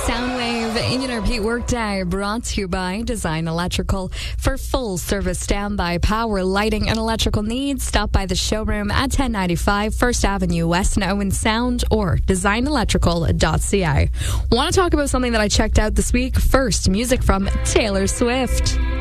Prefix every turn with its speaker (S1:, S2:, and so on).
S1: Soundwave in your repeat workday brought to you by Design Electrical. For full service standby power, lighting, and electrical needs, stop by the showroom at 1095 First Avenue West in Owen Sound or designelectrical.ca. Want to talk about something that I checked out this week? First, music from Taylor Swift.